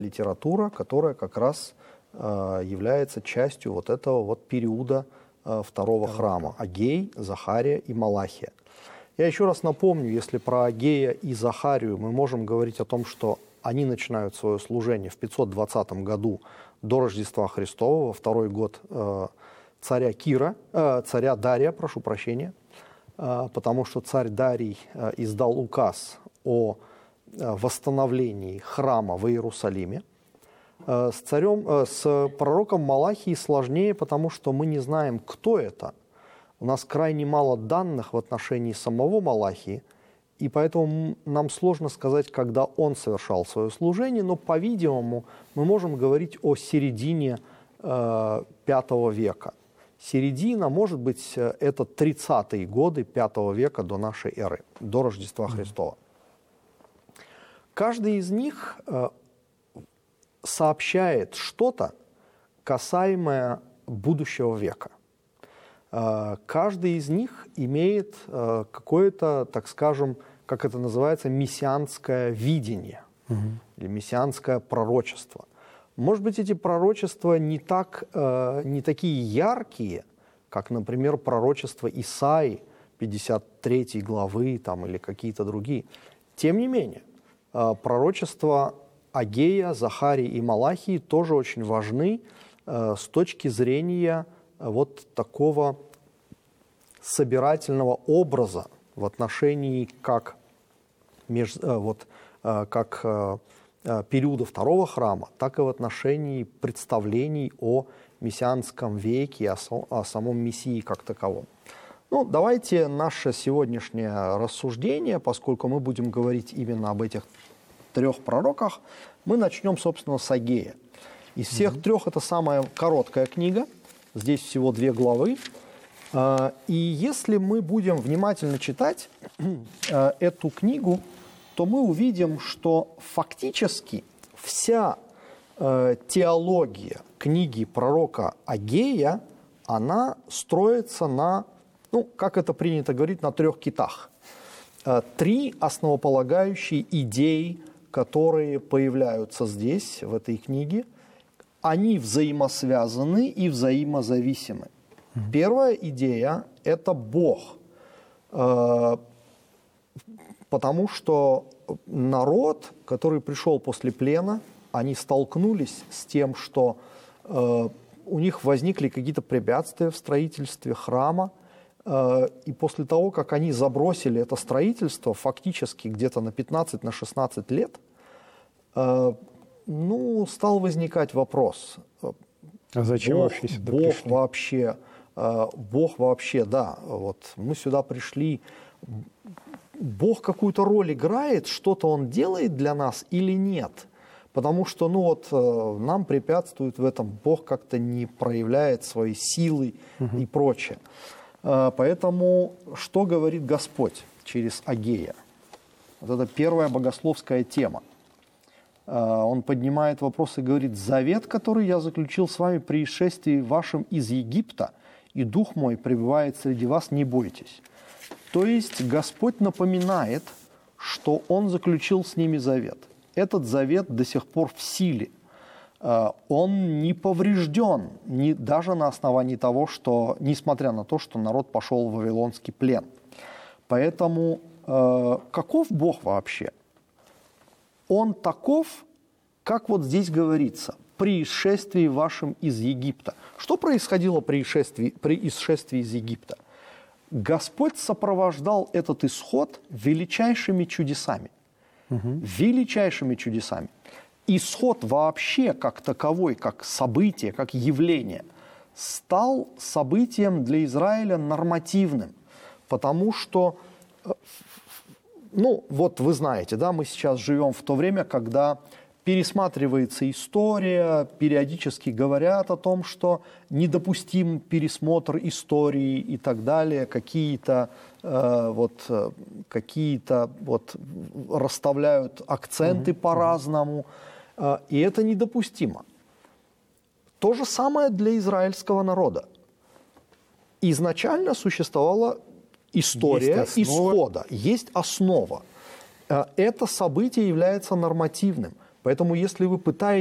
литература, которая как раз является частью вот этого вот периода второго храма. Агей, Захария и Малахия. Я еще раз напомню, если про Агея и Захарию мы можем говорить о том, что они начинают свое служение в 520 году до Рождества Христова, во второй год царя Дария, прошу прощения, потому что царь Дарий издал указ о восстановлении храма в Иерусалиме. С пророком Малахией сложнее, потому что мы не знаем, кто это. У нас крайне мало данных в отношении самого Малахии, и поэтому нам сложно сказать, когда он совершал свое служение, но, по-видимому, мы можем говорить о середине V века. Середина, может быть, это 30-е годы V века до нашей эры, до Рождества Христова. Каждый из них сообщает что-то, касаемое будущего века. Каждый из них имеет какое-то, так скажем, как это называется, мессианское видение или мессианское пророчество. Может быть, эти пророчества не такие яркие, как, например, пророчество Исаии, 53 главы там, или какие-то другие. Тем не менее, пророчества Агея, Захарии и Малахии тоже очень важны с точки зрения вот такого собирательного образа в отношении как периода второго храма, так и в отношении представлений о мессианском веке, о самом Мессии как таковом. Ну, давайте наше сегодняшнее рассуждение, поскольку мы будем говорить именно об этих трех пророках, мы начнем, собственно, с Агея. Из всех трех это самая короткая книга, здесь всего 2 главы. И если мы будем внимательно читать эту книгу, то мы увидим, что фактически вся теология книги пророка Агея, она строится на, как это принято говорить, на 3 китах. 3 основополагающие идеи, которые появляются здесь, в этой книге, они взаимосвязаны и взаимозависимы. Первая идея – это Бог, потому что народ, который пришел после плена, они столкнулись с тем, что у них возникли какие-то препятствия в строительстве храма, и после того, как они забросили это строительство, фактически где-то на 15-16 лет, стал возникать вопрос. А зачем вообще сюда пришли? Бог вообще, да, вот мы сюда пришли, Бог какую-то роль играет, что-то Он делает для нас или нет? Потому что, нам препятствует в этом, Бог как-то не проявляет своей силы и прочее. Поэтому что говорит Господь через Агея? Вот это первая богословская тема. Он поднимает вопрос и говорит: «Завет, который я заключил с вами при исшествии вашем из Египта, и Дух мой пребывает среди вас, не бойтесь». То есть Господь напоминает, что Он заключил с ними завет. Этот завет до сих пор в силе. Он не поврежден, даже на основании того, что, несмотря на то, что народ пошел в вавилонский плен. Поэтому каков Бог вообще? Он таков, как вот здесь говорится, при исшествии вашем из Египта. Что происходило при исшествии из Египта? Господь сопровождал этот исход величайшими чудесами. Величайшими чудесами. Исход вообще как таковой, как событие, как явление, стал событием для Израиля нормативным. Потому что, вы знаете, да, мы сейчас живем в то время, когда пересматривается история, периодически говорят о том, что недопустим пересмотр истории и так далее, какие-то расставляют акценты по-разному, и это недопустимо. То же самое для израильского народа. Изначально существовала история исхода, есть основа. Это событие является нормативным. Поэтому если вы пытаетесь